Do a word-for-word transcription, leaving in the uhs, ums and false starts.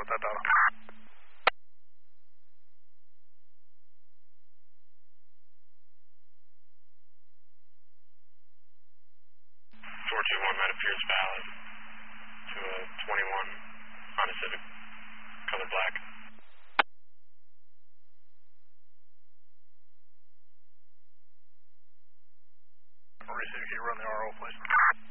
about that data. four two one, that appears valid to a twenty-one Honda Civic, color black. Receive, can you run the R O, please?